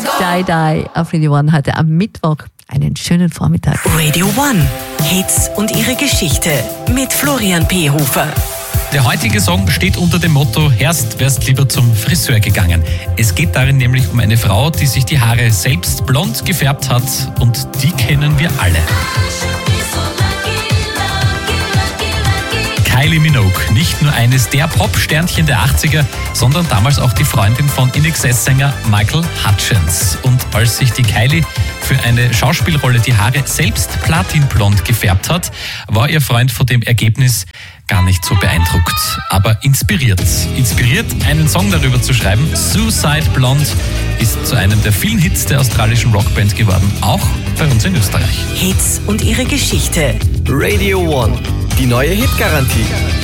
Die Die auf Radio One heute am Mittwoch. Einen schönen Vormittag. Radio One. Hits und ihre Geschichte mit Florian P. Hofer. Der heutige Song steht unter dem Motto: Erst wärst lieber zum Friseur gegangen. Es geht darin nämlich um eine Frau, die sich die Haare selbst blond gefärbt hat, und die kennen wir alle. Kylie Minogue, nicht nur eines der Pop-Sternchen der 80er, sondern damals auch die Freundin von INXS-Sänger Michael Hutchence. Und als sich die Kylie für eine Schauspielrolle die Haare selbst platinblond gefärbt hat, war ihr Freund von dem Ergebnis gar nicht so beeindruckt, aber inspiriert. Inspiriert, einen Song darüber zu schreiben. Suicide Blonde ist zu einem der vielen Hits der australischen Rockband geworden, auch bei uns in Österreich. Hits und ihre Geschichte. Radio One, die neue Hitgarantie.